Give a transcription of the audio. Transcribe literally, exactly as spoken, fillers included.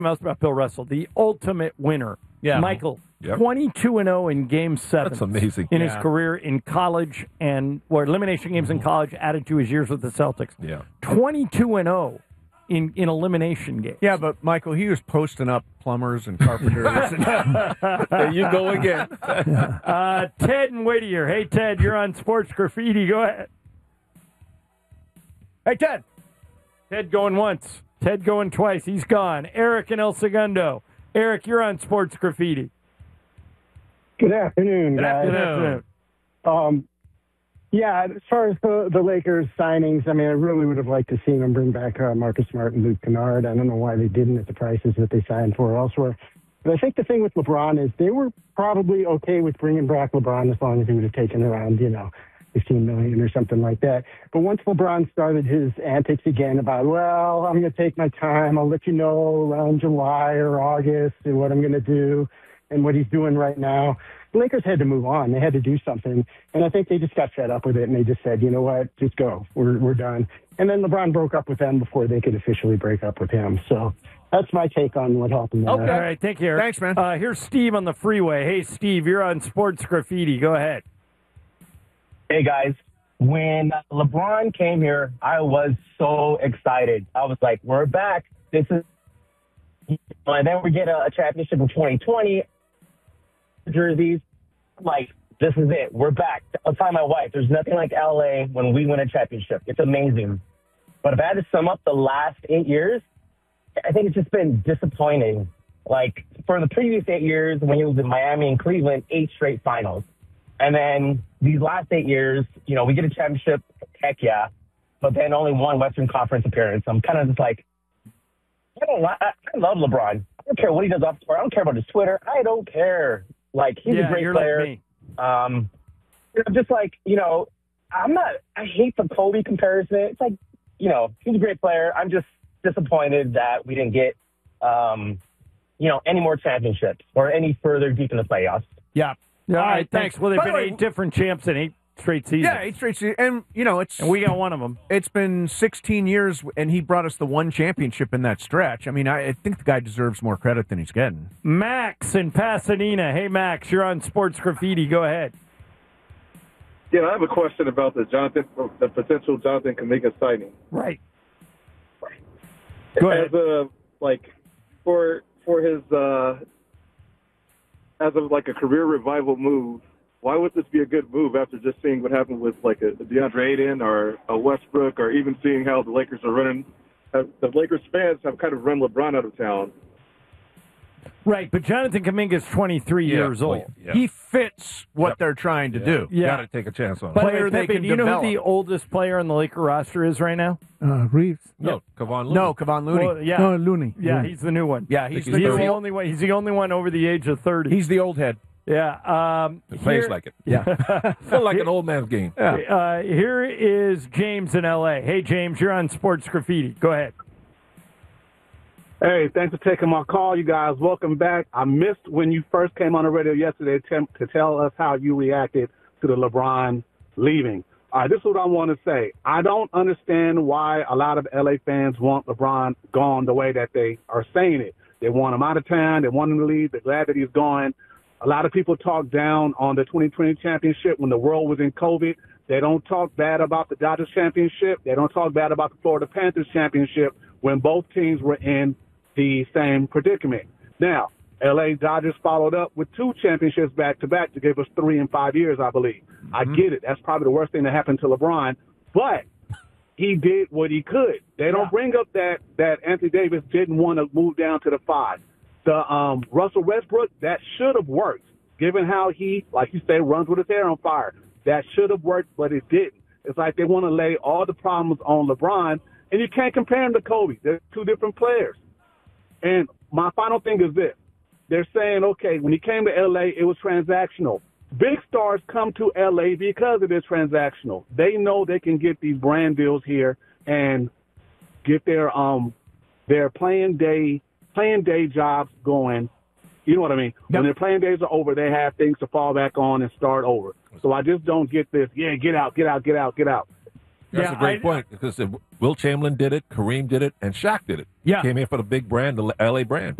else about Bill Russell, the ultimate winner. Yeah. Michael, Yep. twenty-two and oh in Game seven. That's amazing. In Yeah. his career in college and or elimination games in college added to his years with the Celtics. Yeah. twenty-two and oh in, in elimination games. Yeah, but Michael, he was posting up plumbers and carpenters. and There you go again. Uh, Ted and Whittier. Hey, Ted, you're on Sports Graffiti. Go ahead. Hey, Ted. Ted going once. Ted going twice. He's gone. Eric and El Segundo. Eric, you're on Sports Graffiti. Good afternoon, Good guys. Good afternoon. Um, yeah, as far as the, the Lakers signings, I mean, I really would have liked to see them bring back uh, Marcus Smart and Luke Kennard. I don't know why they didn't at the prices that they signed for elsewhere. But I think the thing with LeBron is they were probably okay with bringing back LeBron as long as he would have taken around, you know, fifteen million or something like that. But once LeBron started his antics again about, well, I'm going to take my time. I'll let you know around July or August and what I'm going to do and what he's doing right now. The Lakers had to move on. They had to do something. And I think they just got fed up with it, and they just said, you know what, just go. We're we're done. And then LeBron broke up with them before they could officially break up with him. So that's my take on what happened there. Okay. All right. Thank you, Eric. Thanks, man. Uh, here's Steve on the freeway. Hey, Steve, you're on Sports Graffiti. Go ahead. Hey, guys. When LeBron came here, I was so excited. I was like, we're back. This is, and then we get a, a championship in twenty twenty. Jerseys, like, this is it. We're back. I'll tell my wife, there's nothing like L A when we win a championship. It's amazing. But if I had to sum up the last eight years, I think it's just been disappointing. Like, for the previous eight years, when he was in Miami and Cleveland, eight straight finals. And then these last eight years, you know, we get a championship, heck yeah, but then only one Western Conference appearance. I'm kind of just like, I don't I, I love LeBron. I don't care what he does off the court. I don't care about his Twitter. I don't care. Like, he's yeah, a great you're player. like me. Um, you know, just like, you know, I'm not, I hate the Kobe comparison. It's like, you know, he's a great player. I'm just disappointed that we didn't get, um, you know, any more championships or any further deep in the playoffs. yeah. All All right, right, thanks. thanks. Well, they've By been the way- eight different champs in eight straight seasons. Yeah, eight straight seasons. And, you know, it's And we got one of them. it's been sixteen years, and he brought us the one championship in that stretch. I mean, I, I think the guy deserves more credit than he's getting. Max in Pasadena. Hey, Max, you're on Sports Graffiti. Go ahead. Yeah, I have a question about the Jonathan, the potential Jonathan Kuminga signing. Right. Go ahead. As a like for for his uh, as of like a career revival move. Why would this be a good move after just seeing what happened with like a DeAndre Ayton or a Westbrook, or even seeing how the Lakers are running? Have, the Lakers fans have kind of run LeBron out of town. Right, but Jonathan Kuminga is twenty-three Yeah, years well, old. yeah. He fits what Yep. they're trying to Yeah. do. Yeah. Got to take a chance on By it. the way, player they Pepe, can do you know develop. who the oldest player on the Laker roster is right now? Uh, Reeves. No, Kevon Looney. No, Kevon Looney. Well, yeah. No, Looney. Yeah, Looney. he's the new one. yeah, he's He's the, He's the the new- only one. He's the only one over the age of thirty. he's the old head. yeah. Um, It plays here- like it. Yeah. Feel like an old man's game. Uh, here is James in L A. Hey, James, you're on Sports Graffiti. Go ahead. Hey, thanks for taking my call, you guys. Welcome back. I missed when you first came on the radio yesterday to, to tell us how you reacted to the LeBron leaving. All right, this is what I want to say. I don't understand why a lot of L A fans want LeBron gone the way that they are saying it. They want him out of town. They want him to leave. They're glad that he's gone. A lot of people talk down on the twenty twenty championship when the world was in COVID. They don't talk bad about the Dodgers championship. They don't talk bad about the Florida Panthers championship when both teams were in the same predicament. Now, L A Dodgers followed up with two championships back-to-back to give us three in five years, I believe. Mm-hmm. I get it. That's probably the worst thing that happened to LeBron. But he did what he could. They don't Yeah. bring up that, that Anthony Davis didn't want to move down to the five. The um, Russell Westbrook, that should have worked, given how he, like you say, runs with his hair on fire. That should have worked, but it didn't. It's like they want to lay all the problems on LeBron, and you can't compare him to Kobe. They're two different players. And my final thing is this. They're saying, okay, when he came to L A, it was transactional. Big stars come to L A because it is transactional. They know they can get these brand deals here and get their um their playing day playing day jobs going. You know what I mean? Yep. When their playing days are over, they have things to fall back on and start over. So I just don't get this, yeah, get out, get out, get out, get out. That's Yeah, a great I- point because Will Chamberlain did it, Kareem did it, and Shaq did it. Yeah. Came here for the big brand, the L A brand.